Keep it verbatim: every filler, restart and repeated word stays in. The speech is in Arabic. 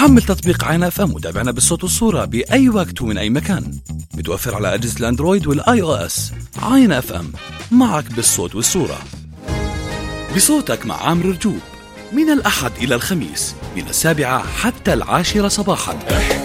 حمل تطبيق عين اف ام وتابعنا بالصوت والصورة بأي وقت ومن أي مكان. متوفر على أجهزة الأندرويد والآي أو إس. عين اف ام، معك بالصوت والصورة. بصوتك مع عامر رجوب، من الأحد إلى الخميس من السابعة حتى العاشرة صباحا.